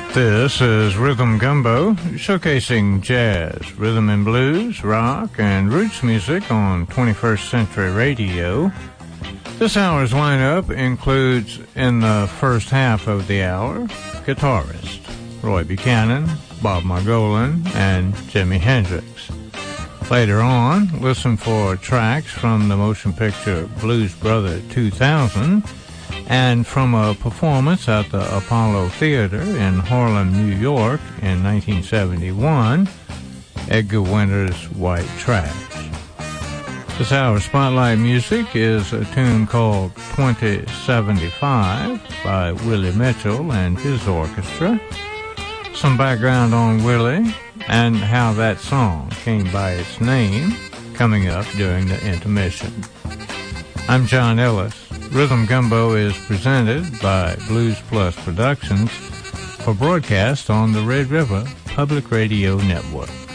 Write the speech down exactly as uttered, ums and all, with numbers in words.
This is Rhythm Gumbo, showcasing jazz, rhythm and blues, rock, and roots music on twenty-first Century Radio. This hour's lineup includes, in the first half of the hour, guitarist Roy Buchanan, Bob Margolin, and Jimi Hendrix. Later on, listen for tracks from the motion picture Blues Brother two thousand, and from a performance at the Apollo Theater in Harlem, New York in nineteen seventy-one, Edgar Winter's White Trash. This hour's spotlight music is a tune called twenty seventy-five by Willie Mitchell and his orchestra. Some background on Willie and how that song came by its name coming up during the intermission. I'm John Ellis. Rhythm Gumbo is presented by Blues Plus Productions for broadcast on the Red River Public Radio Network.